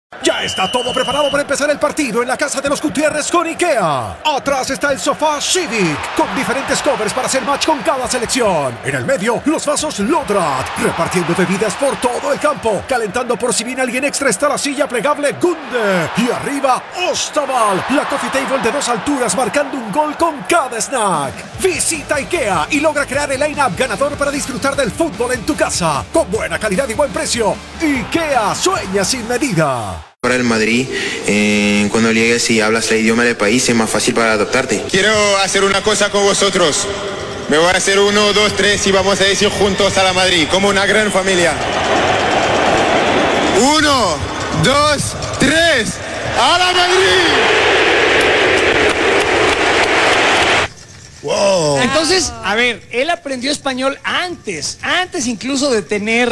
Ya está todo preparado para empezar el partido en la casa de los Gutiérrez con IKEA. Atrás está el sofá Civic, con diferentes covers para hacer match con cada selección. En el medio, los vasos Lodrat, repartiendo bebidas por todo el campo. Calentando por si viene alguien extra está la silla plegable Gunde. Y arriba, Ostaval, la coffee table de 2 alturas marcando un gol con cada snack. Visita IKEA y logra crear el line-up ganador para disfrutar del fútbol en tu casa. Con buena calidad y buen precio. IKEA sueña sin medida. Para el Madrid, cuando llegues y hablas el idioma del país es más fácil para adaptarte. Quiero hacer una cosa con vosotros. Me voy a hacer 1, 2, 3 y vamos a decir juntos a la Madrid, como una gran familia. 1, 2, 3, ¡a la Madrid! Wow. Entonces, a ver, él aprendió español antes incluso de tener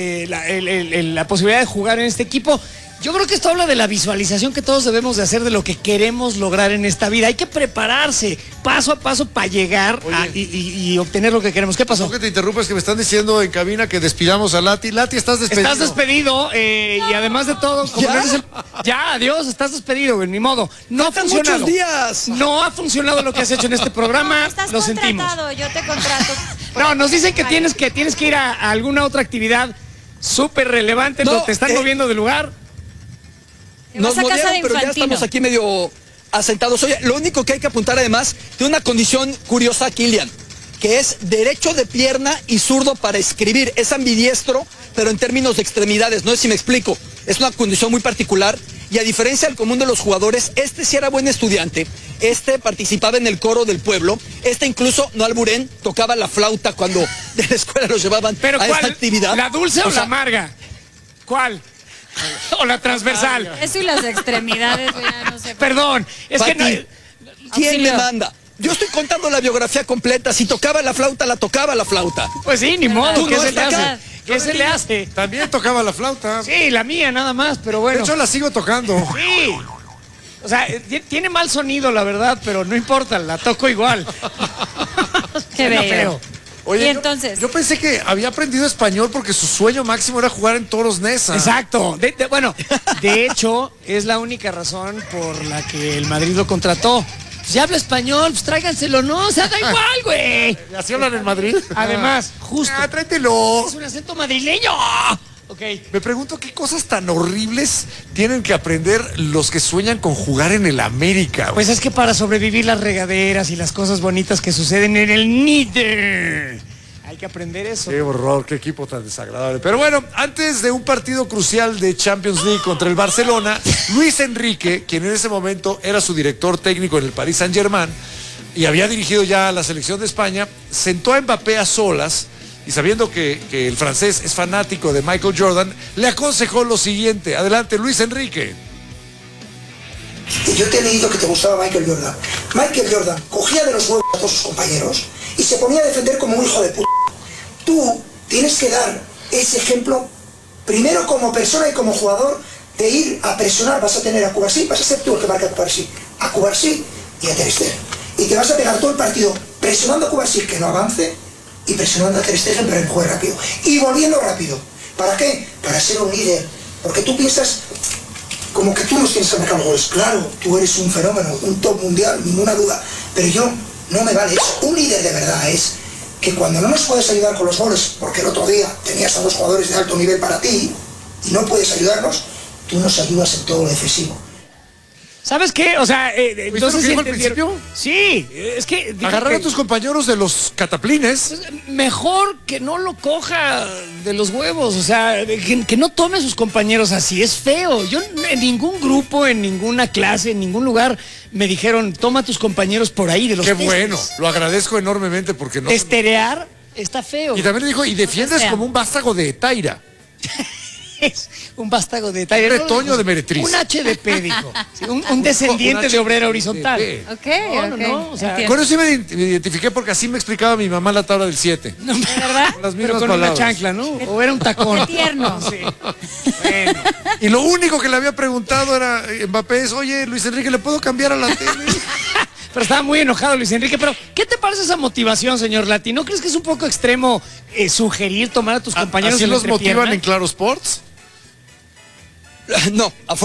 la posibilidad de jugar en este equipo. Yo creo que esto habla de la visualización que todos debemos de hacer de lo que queremos lograr en esta vida. Hay que prepararse paso a paso para llegar y obtener lo que queremos. ¿Qué pasó? No, que te interrumpes, que me están diciendo en cabina que despidamos a Lati. Lati, estás despedido. Estás despedido y además de todo, como ya, adiós, estás despedido, güey, ni modo. No ha funcionado. Muchos días. No ha funcionado lo que has hecho en este programa. Estás lo sentimos. Yo te contrato. No, nos dicen que tienes que ir a alguna otra actividad súper relevante, no, te están moviendo de lugar. Nos movieron, pero ya estamos aquí medio asentados. Oye, lo único que hay que apuntar además, tiene una condición curiosa, Kylian, que es derecho de pierna y zurdo para escribir. Es ambidiestro, pero en términos de extremidades, no sé si me explico. Es una condición muy particular y a diferencia del común de los jugadores, este sí era buen estudiante, este participaba en el coro del pueblo, este incluso, no alburén, tocaba la flauta cuando de la escuela los llevaban a esta actividad. ¿La dulce o la amarga? ¿Cuál? O la transversal. Eso y las extremidades, ya no sé. Perdón, es Pati, que no. ¿Quién me manda? Yo estoy contando la biografía completa. Si tocaba la flauta, la tocaba la flauta. Pues sí, ni modo. ¿Qué se le hace? ¿Qué se le hace? También tocaba la flauta. Sí, la mía nada más, pero bueno. De hecho, la sigo tocando. Sí. O sea, tiene mal sonido, la verdad, pero no importa, la toco igual. Qué bello. Oye, y entonces, yo pensé que había aprendido español porque su sueño máximo era jugar en Toros Neza. Exacto. Bueno, de hecho, es la única razón por la que el Madrid lo contrató. Si habla español, pues tráiganselo, ¿no? O sea, da igual, güey. ¿Así hablan en Madrid? Además, justo. Tráetelo. Es un acento madrileño. Ok. Me pregunto qué cosas tan horribles tienen que aprender los que sueñan con jugar en el América, güey. Pues es que para sobrevivir las regaderas y las cosas bonitas que suceden en el Níder, hay que aprender eso. Qué horror, qué equipo tan desagradable. Pero bueno, antes de un partido crucial de Champions League contra el Barcelona, Luis Enrique, quien en ese momento era su director técnico en el Paris Saint-Germain y había dirigido ya a la selección de España, sentó a Mbappé a solas y sabiendo que el francés es fanático de Michael Jordan, le aconsejó lo siguiente. Adelante, Luis Enrique. Yo te he leído que te gustaba Michael Jordan. Michael Jordan cogía de los huevos a todos sus compañeros y se ponía a defender como un hijo de puta. Tú tienes que dar ese ejemplo, primero como persona y como jugador, de ir a presionar. Vas a tener a Cubarsí, vas a ser tú el que marca a Cubarsí y a Ter Stegen. Y te vas a pegar todo el partido presionando a Cubarsí que no avance y presionando a Ter Stegen para que juegue rápido. Y volviendo rápido. ¿Para qué? Para ser un líder. Porque tú piensas como que tú nos tienes que marcar goles. Claro, tú eres un fenómeno, un top mundial, ninguna duda. Pero yo no me vale eso. Un líder de verdad es que cuando no nos puedes ayudar con los goles, porque el otro día tenías a 2 jugadores de alto nivel para ti y no puedes ayudarnos, tú nos ayudas en todo lo defensivo. ¿Sabes qué? O sea, entonces ¿Lo que dijo al principio? Sí, es que agarrar a tus compañeros de los cataplines. Mejor que no lo coja de los huevos, o sea, que no tome a sus compañeros así, es feo. Yo en ningún grupo, en ninguna clase, en ningún lugar me dijeron, toma a tus compañeros por ahí de los Qué bueno, lo agradezco enormemente porque no. Esterear está feo. Y también le dijo, y defiendes como un vástago de Taira. Es un vástago de detalle. Un retoño de meretriz. Un HDP, dijo. Sí, un descendiente de obrera horizontal. Ok. No, o sea, con eso sí me identifiqué porque así me explicaba mi mamá la tabla del 7. ¿De verdad? Las mismas pero con palabras. una chancla, ¿no? O era un tacón. Qué tierno. Sí. Bueno. Y lo único que le había preguntado era Mbappé es, oye, Luis Enrique, ¿le puedo cambiar a la tele? Pero estaba muy enojado Luis Enrique. Pero, ¿qué te parece esa motivación, señor Lati? ¿No crees que es un poco extremo sugerir tomar a tus compañeros ¿Así en los la entrepierna? motivan en Claro Sports? No,